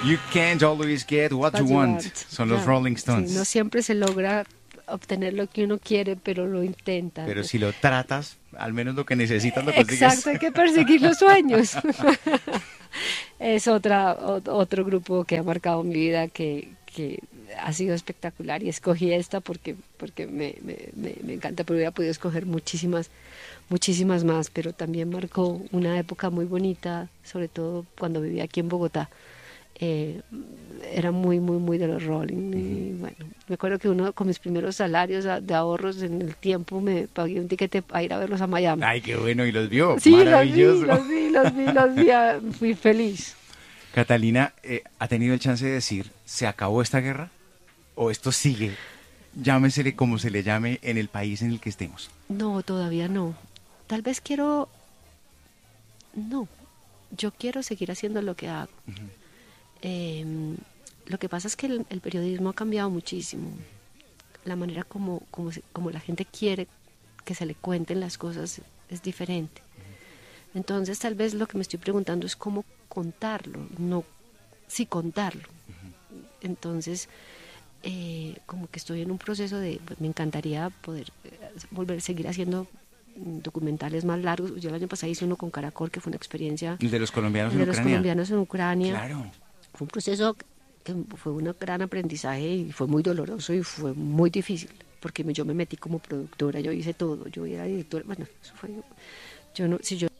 You can't always get what you want. Son los Rolling Stones. Sí, no siempre se logra obtener lo que uno quiere, pero lo intenta. Pero si lo tratas, al menos lo que necesitas lo consigues. Exacto, hay que perseguir los sueños. Es otro grupo que ha marcado mi vida, que ha sido espectacular, y escogí esta porque me encanta, pero hubiera podido escoger muchísimas más, pero también marcó una época muy bonita, sobre todo cuando vivía aquí en Bogotá. Era muy de los Rolling. Y bueno, me acuerdo que uno con mis primeros salarios de ahorros en el tiempo me pagué un tiquete para ir a verlos a Miami. Ay, qué bueno, y los vio. Sí, maravilloso. los vi, fui feliz. Catalina, ¿ha tenido el chance de decir, ¿se acabó esta guerra? ¿O esto sigue? Llámesele como se le llame en el país en el que estemos. No, todavía no. Tal vez yo quiero seguir haciendo lo que hago. Lo que pasa es que el periodismo ha cambiado muchísimo. La manera como la gente quiere que se le cuenten las cosas es diferente. Entonces tal vez lo que me estoy preguntando es cómo contarlo, no si contarlo. Entonces como que estoy en un proceso de, pues, me encantaría poder seguir haciendo documentales más largos. Yo el año pasado hice uno con Caracol, que fue una experiencia. ¿El de los colombianos en Ucrania? De los colombianos en Ucrania. Claro. Fue un proceso que fue un gran aprendizaje y fue muy doloroso y fue muy difícil, porque yo me metí como productora, yo hice todo, yo era directora, bueno, eso fue, si yo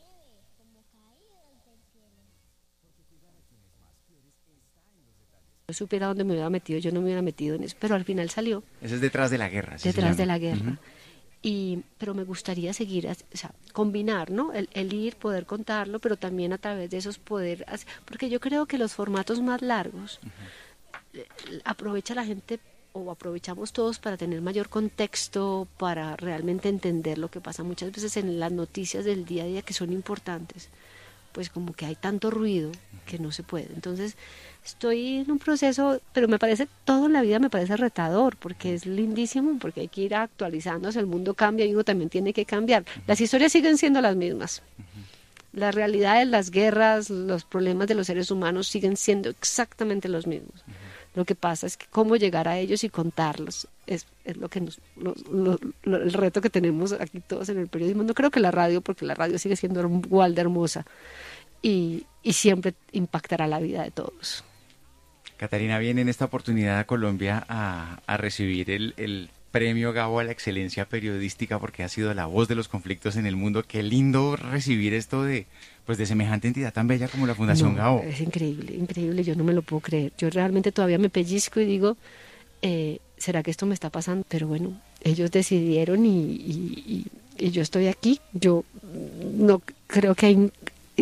supiera dónde me hubiera metido, yo no me hubiera metido en eso, pero al final salió. Eso es detrás de la guerra. Detrás de la guerra. Pero me gustaría seguir, combinar, ¿no? El ir, poder contarlo, pero también a través de esos poder, porque yo creo que los formatos más largos aprovecha la gente, o aprovechamos todos para tener mayor contexto, para realmente entender lo que pasa muchas veces en las noticias del día a día, que son importantes, pues como que hay tanto ruido que no se puede. Entonces estoy en un proceso, pero me parece, todo en la vida me parece retador, porque es lindísimo, porque hay que ir actualizándose, el mundo cambia y uno también tiene que cambiar. Las historias siguen siendo las mismas. Las realidades, las guerras, los problemas de los seres humanos siguen siendo exactamente los mismos. Lo que pasa es que cómo llegar a ellos y contarlos es lo que el reto que tenemos aquí todos en el periodismo. No creo que la radio, porque la radio sigue siendo igual de hermosa y siempre impactará la vida de todos. Catalina viene en esta oportunidad a Colombia a recibir el premio Gabo a la excelencia periodística, porque ha sido la voz de los conflictos en el mundo. Qué lindo recibir esto de semejante entidad tan bella como la Fundación Gabo. Es increíble, yo no me lo puedo creer. Yo realmente todavía me pellizco y digo, ¿será que esto me está pasando? Pero bueno, ellos decidieron y yo estoy aquí. Yo no creo que hay,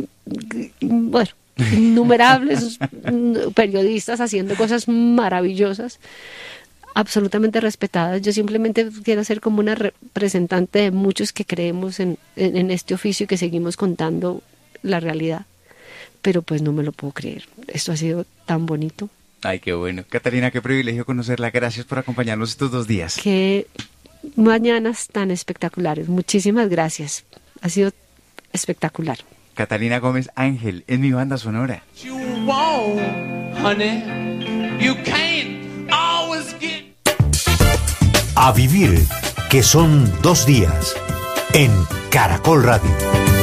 innumerables periodistas haciendo cosas maravillosas, absolutamente respetadas. Yo simplemente quiero ser como una representante de muchos que creemos en este oficio y que seguimos contando la realidad, pero pues no me lo puedo creer. Esto ha sido tan bonito. Ay, qué bueno. Catalina, qué privilegio conocerla. Gracias por acompañarnos estos 2 días. Qué mañanas tan espectaculares. Muchísimas gracias. Ha sido espectacular. Catalina Gómez Ángel, en Mi Banda Sonora. A vivir, que son 2 días, en Caracol Radio.